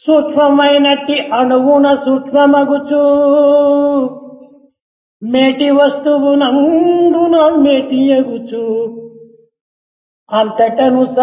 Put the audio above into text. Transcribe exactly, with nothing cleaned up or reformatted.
సూక్ష్మమైనట్టి అణువున సూక్ష్మమగుచు మేటి వస్తువు నందున మేటియగుచు అంతటను